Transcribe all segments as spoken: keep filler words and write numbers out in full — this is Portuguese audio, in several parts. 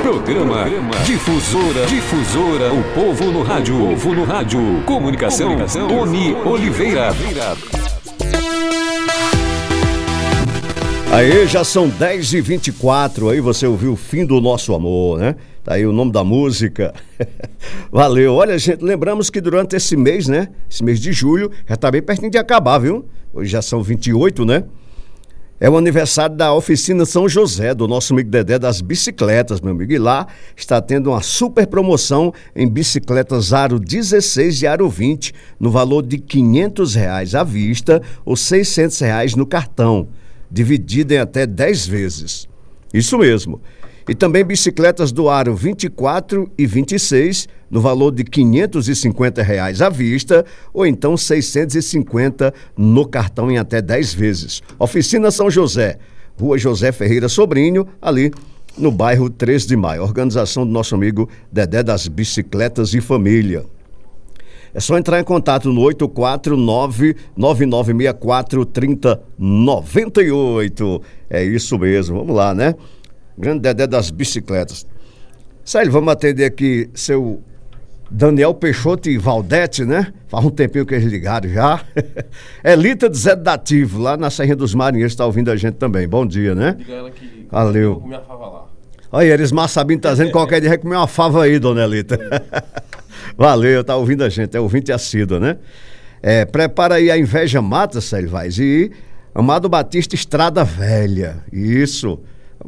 Programa, Programa Difusora, Difusora, o povo no rádio, o povo no rádio. Comunicação, Comunicação Tony Oliveira. Aí já são dez e vinte e quatro, aí você ouviu o Fim do Nosso Amor, né? Tá aí o nome da música. Valeu. Olha, gente, lembramos que durante esse mês, né? Esse mês de julho, já tá bem pertinho de acabar, viu? Hoje já são vinte e oito, né? É o aniversário da Oficina São José, do nosso amigo Dedé das bicicletas, meu amigo. E lá está tendo uma super promoção em bicicletas Aro dezesseis e Aro vinte, no valor de quinhentos reais à vista ou seiscentos reais no cartão, dividida em até dez vezes. Isso mesmo. E também bicicletas do Aro vinte e quatro e vinte e seis, no valor de quinhentos e cinquenta reais à vista, ou então seiscentos e cinquenta no cartão em até dez vezes. Oficina São José, Rua José Ferreira Sobrinho, ali no bairro três de maio. Organização do nosso amigo Dedé das Bicicletas e Família. É só entrar em contato no oito quatro nove, nove nove seis quatro, três zero nove oito. É isso mesmo, vamos lá, né? Grande Dedé das bicicletas. Sério, vamos atender aqui seu Daniel Peixoto e Valdete, né? Faz um tempinho que eles ligaram já. Elita de Zé Dativo, lá na Serrinha dos Marinheiros, está ouvindo a gente também. Bom dia, né? Diga ela que valeu. Eu vou comer a fava lá. Olha, Erismar Sabino tá dizendo que qualquer dia vai comer uma fava aí, dona Elita. Valeu, tá ouvindo a gente, é ouvinte assíduo, né? É, prepara aí a Inveja Mata, Célio Vaz, e Amado Batista Estrada Velha, isso,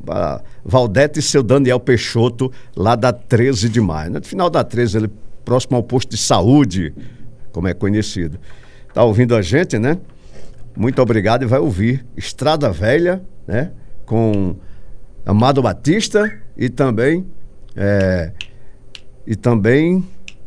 Valdete e seu Daniel Peixoto, lá da treze de maio, no final da treze, ele próximo ao posto de saúde, como é conhecido. Tá ouvindo a gente, né? Muito obrigado e vai ouvir Estrada Velha, né? Com Amado Batista e também, é, e também...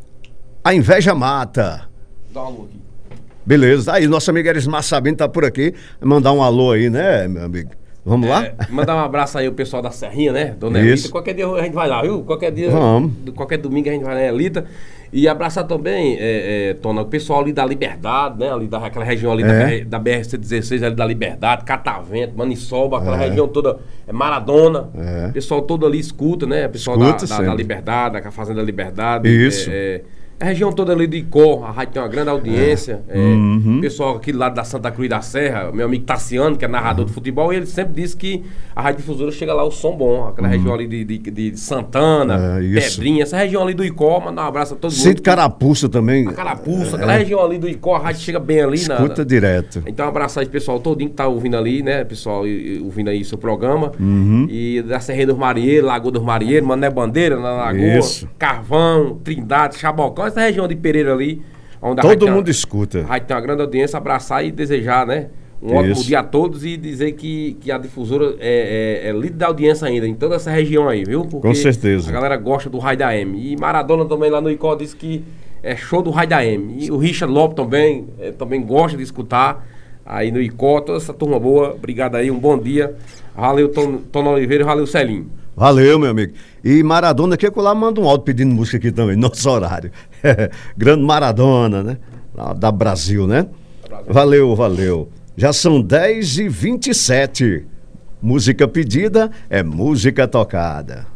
A Inveja Mata. Dá um alô aqui. Beleza, aí nosso amigo Erismar Sabino tá por aqui. Mandar um alô aí, né, meu amigo? Vamos é, lá? Mandar um abraço aí ao pessoal da Serrinha, né? Dona Isso. Elita. Qualquer dia a gente vai lá, viu? Qualquer dia, Vamos. qualquer domingo a gente vai na Elita. E abraçar também, é, é, Tona, o pessoal ali da Liberdade, né? Ali daquela região ali É. da, da B R C dezesseis, ali da Liberdade, Catavento, Maniçoba, aquela É. região toda, é Maradona. É. O pessoal todo ali escuta, né? O pessoal Escuta da, da, da sempre. Liberdade, da Fazenda Liberdade. Isso. É, é, a região toda ali de Icó, a rádio tem uma grande audiência. É. É, Uhum. pessoal aqui do lado da Santa Cruz da Serra, meu amigo Tassiano, que é narrador de futebol, e ele sempre disse que a Rádio Difusora chega lá o som bom. Aquela Uhum. região ali de, de, de Santana, É, isso. Pedrinha, essa região ali do Icó, mandar um abraço a todo mundo. Cid Carapuça também. A Carapuça, aquela região ali do Icó, a rádio chega bem ali. Escuta na, direto. Então, um abraço aí, pessoal todinho que tá ouvindo ali, né? Pessoal e- e ouvindo aí seu programa. Uhum. E da Serrinha dos Marinheiros, Lagoa dos Marinheiros, Mané Bandeira, na Lagoa, Isso. Carvão, Trindade, Chabocão, essa região de Pereira ali. Onde a Todo rádio tem uma- mundo escuta. a rádio tem uma grande audiência, abraçar e desejar, né? Um ótimo Isso. dia a todos e dizer que, que a Difusora é, é, é líder da audiência ainda em toda essa região aí, viu? Porque Com certeza. a galera gosta do Raio da M. E Maradona também lá no Icó disse que é show do Raio da M. E o Richard Lopes também, é, também gosta de escutar aí no Icó, toda essa turma boa. Obrigado aí, um bom dia. Valeu, Tom, Tom Oliveira, valeu, Celinho. Valeu, meu amigo. E Maradona, que lá manda um áudio pedindo música aqui também, nosso horário. Grande Maradona, né? Lá da Brasil, né? Valeu, valeu. Já são dez e vinte e sete. Música pedida é música tocada.